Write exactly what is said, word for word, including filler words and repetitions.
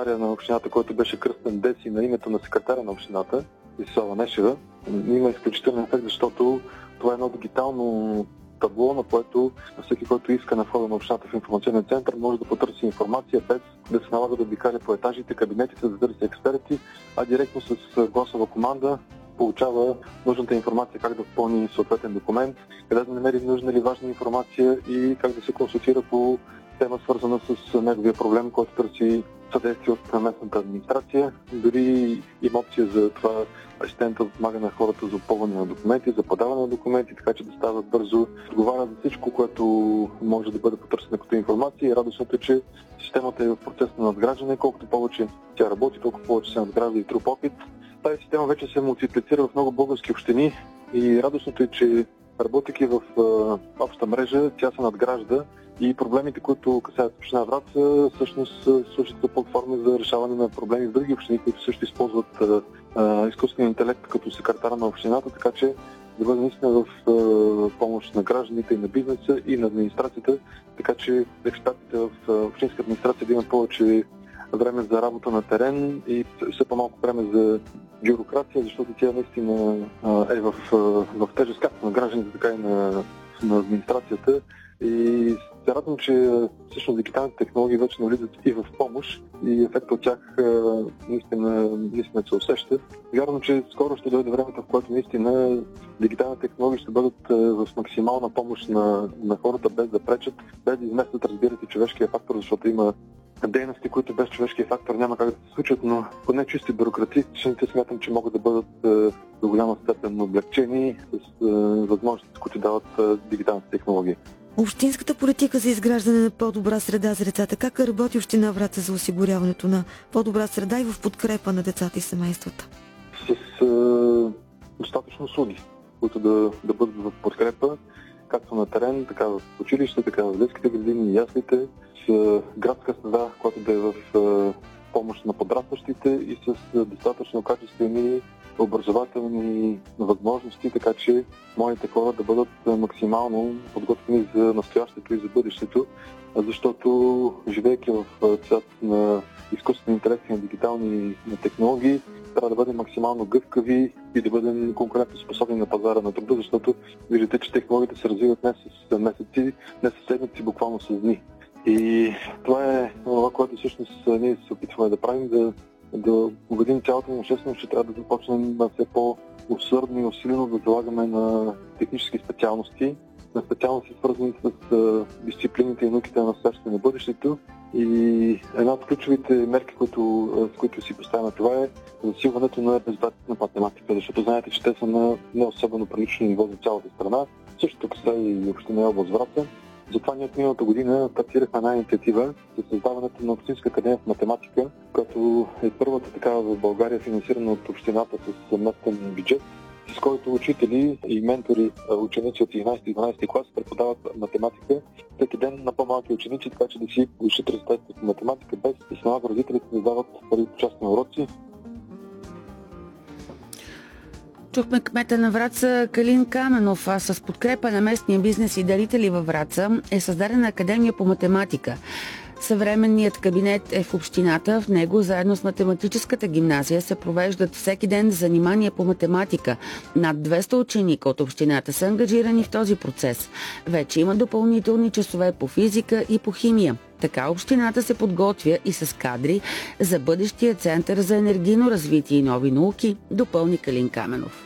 секретаря на общината, който беше кръстен Деси на името на секретаря на общината, Десислава Нешева, има изключителен ефект, защото това е едно дигитално табло, на което всеки, който иска на входа на общината в информационен център, може да потърси информация без да се налага да обикаля по етажите, кабинетите, да търси експерти, а директно с гласова команда получава нужната информация как да попълни съответен документ, къде да намери нужна или важна информация и как да се консултира по тема, свързана с неговия проблем, който търси съдействие от местната администрация. Дори има опция за това асистента да помага на хората за попълване на документи, за подаване на документи, така че да става бързо. Отговаря за всичко, което може да бъде потърсено като информация. И радостното е, че системата е в процес на надграждане. Колкото повече тя работи, толкова повече се надгражда и труп опит. Тази система вече се мултиплицира в много български общини и радостното е, че работейки в а, обща мрежа, тя се надгражда и проблемите, които касаят община Враца, всъщност служат за платформи за решаване на проблеми в други общини, които също използват а, а, изкуствения интелект като секретар на общината, така че да бъде наистина в а, помощ на гражданите и на бизнеса и на администрацията, така че експертите в а, общинска администрация да имат повече време за работа на терен и все по-малко време за бюрокрация, защото тя наистина а, е в, в тежест както на гражданите, така и на, на администрацията. И се радвам, че всъщност дигиталните технологии вече навлизат и в помощ и ефект от тях наистина, наистина се усеща. Вярвам, че скоро ще дойде времето, в което наистина дигиталните технологии ще бъдат в максимална помощ на, на хората, без да пречат, без да изместят, разбирате, човешкия фактор, защото има дейности, които без човешкия фактор няма как да се случат, но поне чисто бюрократичните смятам, че могат да бъдат до голяма степен облегчени с възможностите, които дават дигиталните технологии. Общинската политика за изграждане на по-добра среда за децата. Как работи община Враца за осигуряването на по-добра среда и в подкрепа на децата и семействата? С е, достатъчно услуги, които да, да бъдат в подкрепа, както на терен, така в училище, така в детските градини и яслите, с градска среда, която да е в е, помощ на подрастващите и с достатъчно качествени образователни възможности, така че моите хора да бъдат максимално подготвени за настоящето и за бъдещето, защото живейки в свят на изкуствен интелект и на дигитални технологии, трябва да бъдем максимално гъвкави и да бъдем конкурентно способни на пазара на труда, защото виждате, че технологиите се развиват не с месеци, не с седмици, буквално с дни. И това е това, което всъщност ние се опитваме да правим, да да убедим цялата ни общественост, че трябва да започнем все по-усърдно и усилено да залагаме на технически специалности, на специалности свързани с а, дисциплините и науките на настоящето и на бъдещето. И една от ключовите мерки, които, с които си поставяме това е засилването на резултатите на математика, защото знаете, че те са на не особено прилично ниво за цялата страна. Същото касае и община област Враца. Затова ние от миналата година стартирахме една инициатива за създаването на Общинска академия в математика, която е първата такава в България, финансирана от общината с съвместен бюджет, с който учители и ментори, ученици от единадесети и дванадесети клас преподават математика всеки ден на по-малки ученици, така че да си повишат резултатите по математика, без да се налага родителите да дават първи частни уроци. Чухме кмета на Враца Калин Каменов, а с подкрепа на местния бизнес и дарители във Враца е създадена Академия по математика. Съвременният кабинет е в общината. В него, заедно с математическата гимназия, се провеждат всеки ден занимания по математика. Над двеста ученика от общината са ангажирани в този процес. Вече има допълнителни часове по физика и по химия. Така общината се подготвя и с кадри за бъдещия център за енергийно развитие и нови науки, допълни Калин Каменов.